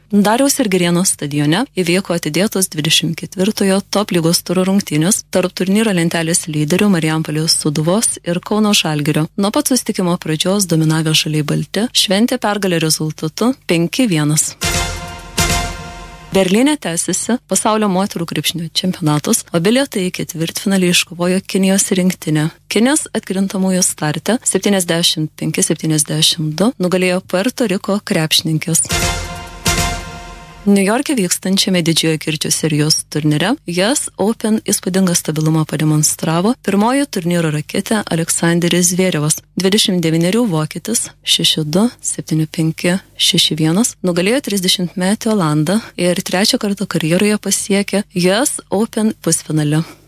Dariaus ir Girėno stadione įvyko atidėtos 24-ojo top lygos turo rungtynės tarp turnyro lentelės lyderių Marijampolės Sūduvos ir Kauno Žalgirio. Nuo pat susitikimo pradžios dominavę žaliai balti šventė pergalę rezultatu 5-1. Berlyne tęsiasi pasaulio moterų krepšinio čempionatas, o bilietai į ketvirtfinalį iškovojo Kinijos rinktinė. Kinijos atkrintamųjų starte 75-72 nugalėjo Puerto Riko krepšininkės. Niujorke vykstančiame Didžiojo kirčio serijos turnyre US Open įspūdingą stabilumą pademonstravo pirmoji turnyro raketė Aleksandris Zverevas. 29 vokietis 6-2, 7-5, 6-1 nugalėjo 30-metį Olandą ir trečią kartą karjeroje pasiekė US Open pusfinalį.